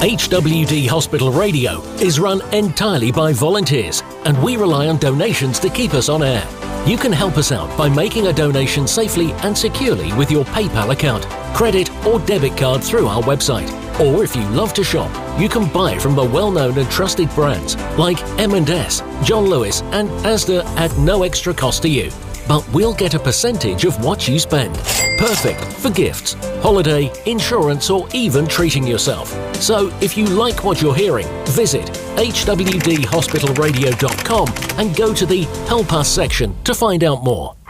HWD Hospital Radio is run entirely by volunteers, and we rely on donations to keep us on air. You can help us out by making a donation safely and securely with your PayPal account, credit or debit card through our website. Or if you love to shop, you can buy from the well-known and trusted brands like M&S, John Lewis and Asda at no extra cost to you. But we'll get a percentage of what you spend. Perfect for gifts, holiday, insurance or even treating yourself. So if you like what you're hearing, visit hwdhospitalradio.com and go to the Help Us section to find out more.